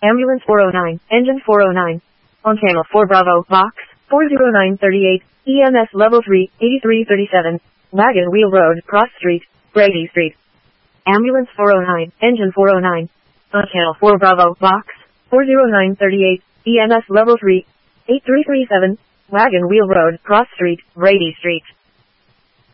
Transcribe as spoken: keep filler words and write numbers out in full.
Ambulance four oh nine, Engine four oh nine. On Channel four Bravo, Box, four oh nine thirty-eight, E M S Level three, eighty-three thirty-seven, Wagon Wheel Road, Cross Street, Brady Street. Ambulance four oh nine, Engine four oh nine. On Channel four Bravo, Box, four oh nine thirty-eight, E M S Level three, eighty-three thirty-seven, Wagon Wheel Road, Cross Street, Brady Street.